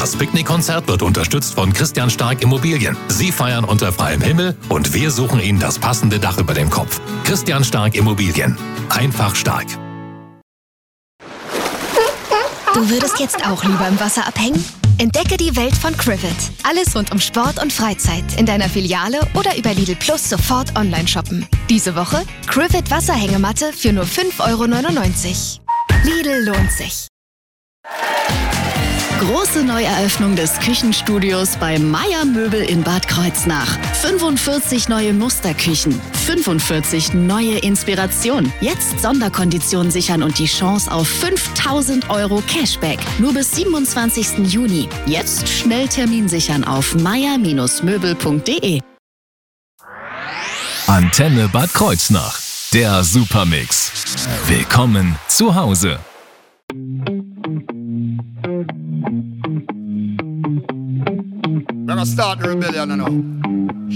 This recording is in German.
Das Picknickkonzert wird unterstützt von Christian Stark Immobilien. Sie feiern unter freiem Himmel und wir suchen Ihnen das passende Dach über dem Kopf. Christian Stark Immobilien. Einfach stark. Du würdest jetzt auch lieber im Wasser abhängen? Entdecke die Welt von Crivet. Alles rund um Sport und Freizeit in deiner Filiale oder über Lidl Plus sofort online shoppen. Diese Woche Crivet Wasserhängematte für nur 5,99 €. Lidl lohnt sich. Große Neueröffnung des Küchenstudios bei Meier Möbel in Bad Kreuznach. 45 neue Musterküchen, 45 neue Inspirationen. Jetzt Sonderkonditionen sichern und die Chance auf 5.000 € Cashback. Nur bis 27. Juni. Jetzt schnell Termin sichern auf meier-möbel.de. Antenne Bad Kreuznach. Der Supermix. Willkommen zu Hause. We're gonna start the rebellion now.